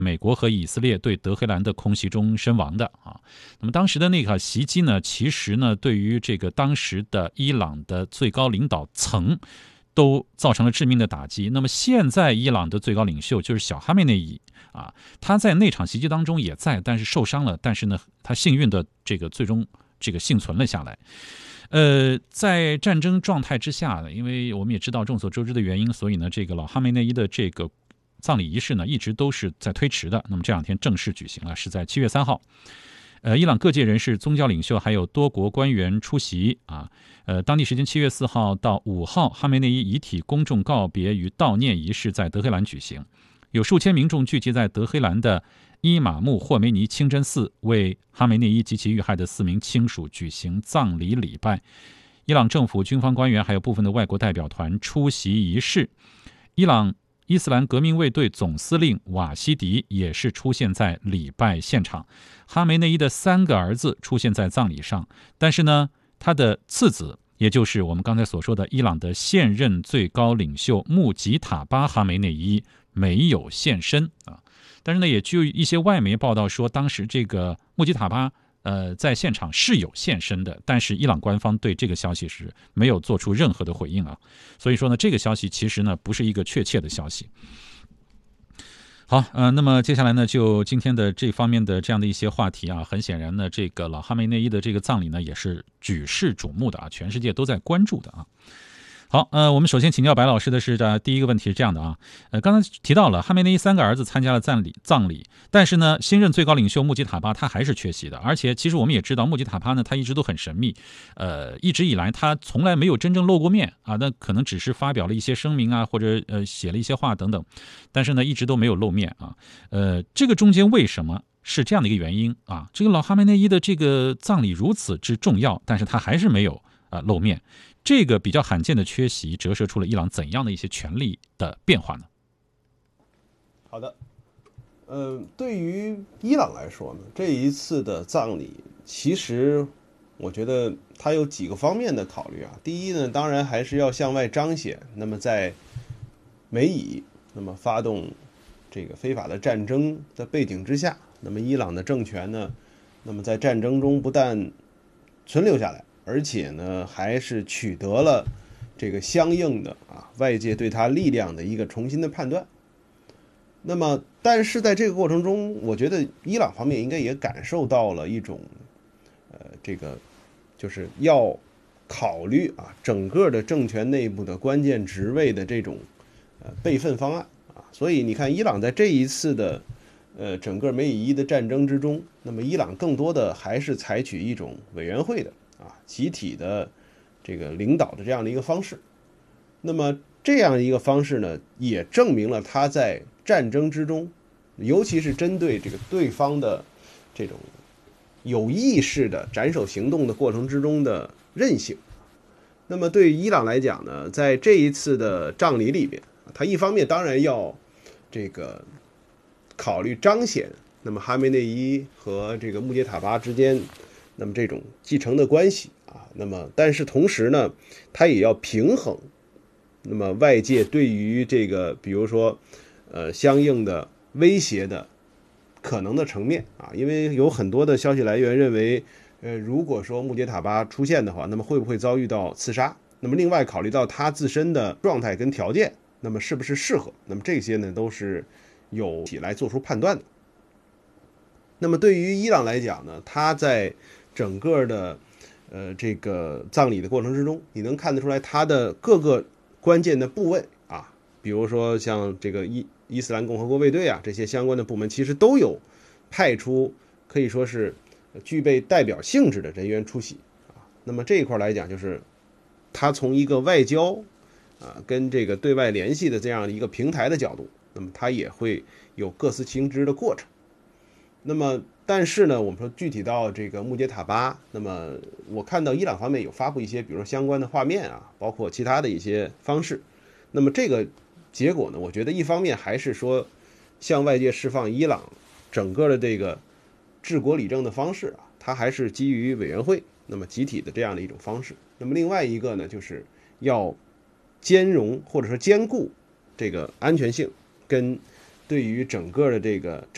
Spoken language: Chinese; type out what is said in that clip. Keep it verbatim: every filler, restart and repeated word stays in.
美国和以色列对德黑兰的空袭中身亡的啊。那么当时的那个袭击呢，其实呢，对于这个当时的伊朗的最高领导层都造成了致命的打击。那么现在伊朗的最高领袖就是小哈梅内伊啊，他在那场袭击当中也在，但是受伤了，但是呢，他幸运的这个最终这个幸存了下来。呃，在战争状态之下呢，因为我们也知道众所周知的原因，所以呢，这个老哈梅内伊的这个葬礼仪式呢，一直都是在推迟的。那么这两天正式举行了，是在七月三号。呃，伊朗各界人士、宗教领袖还有多国官员出席啊。呃，当地时间七月四号到五号，哈梅内伊遗体公众告别与悼念仪式在德黑兰举行，有数千民众聚集在德黑兰的伊玛目霍梅尼清真寺，为哈梅内伊及其遇害的四名亲属举行葬礼礼拜。伊朗政府、军方官员还有部分的外国代表团出席仪式。伊朗伊斯兰革命卫队总司令瓦西迪也是出现在礼拜现场。哈梅内伊的三个儿子出现在葬礼上，但是呢，他的次子，也就是我们刚才所说的伊朗的现任最高领袖穆吉塔巴哈梅内伊没有现身啊。但是呢，也就一些外媒报道说，当时这个穆吉塔巴呃在现场是有现身的，但是伊朗官方对这个消息是没有做出任何的回应啊。所以说呢，这个消息其实呢不是一个确切的消息。好，呃，那么接下来呢，就今天的这方面的这样的一些话题啊，很显然呢，这个老哈梅内伊的这个葬礼呢，也是举世瞩目的啊，全世界都在关注的啊。好，呃，我们首先请教白老师的是，呃，第一个问题是这样的啊，呃，刚才提到了哈梅内伊三个儿子参加了葬礼，葬礼，但是呢，新任最高领袖穆吉塔巴他还是缺席的，而且其实我们也知道，穆吉塔巴呢，他一直都很神秘，呃，一直以来他从来没有真正露过面啊，那可能只是发表了一些声明啊，或者呃写了一些话等等，但是呢，一直都没有露面啊，呃，这个中间为什么是这样的一个原因啊？这个老哈梅内伊的这个葬礼如此之重要，但是他还是没有啊、呃、露面。这个比较罕见的缺席，折射出了伊朗怎样的一些权力的变化呢？ 好的，呃，对于伊朗来说呢，这一次的葬礼，其实我觉得它有几个方面的考虑啊。第一呢，当然还是要向外彰显，那么在美以那么发动这个非法的战争的背景之下，那么伊朗的政权呢，那么在战争中不但存留下来，而且呢，还是取得了这个相应的啊外界对他力量的一个重新的判断。那么，但是在这个过程中，我觉得伊朗方面应该也感受到了一种，呃，这个就是要考虑啊整个的政权内部的关键职位的这种呃备份方案啊。所以你看，伊朗在这一次的呃整个美以伊的战争之中，那么伊朗更多的还是采取一种委员会的。啊，集体的这个领导的这样的一个方式，那么这样一个方式呢，也证明了他在战争之中，尤其是针对这个对方的这种有意识的斩首行动的过程之中的韧性。那么对于伊朗来讲呢，在这一次的葬礼里边，他一方面当然要这个考虑彰显，那么哈梅内伊和这个穆杰塔巴之间。那么这种继承的关系啊，那么但是同时呢，它也要平衡，那么外界对于这个比如说呃相应的威胁的可能的层面啊，因为有很多的消息来源认为，呃如果说穆杰塔巴出现的话，那么会不会遭遇到刺杀？那么另外考虑到他自身的状态跟条件，那么是不是适合？那么这些呢都是有起来做出判断的。那么对于伊朗来讲呢，他在整个的呃这个葬礼的过程之中，你能看得出来它的各个关键的部位啊，比如说像这个伊伊斯兰共和国卫队啊，这些相关的部门其实都有派出可以说是具备代表性质的人员出席啊。那么这一块来讲，就是它从一个外交啊跟这个对外联系的这样的一个平台的角度，那么它也会有各司其职的过程。那么但是呢，我们说具体到这个穆杰塔巴，那么我看到伊朗方面有发布一些，比如说相关的画面啊，包括其他的一些方式。那么这个结果呢，我觉得一方面还是说向外界释放伊朗整个的这个治国理政的方式啊，它还是基于委员会那么集体的这样的一种方式。那么另外一个呢，就是要兼容或者说兼顾这个安全性跟对于整个的这个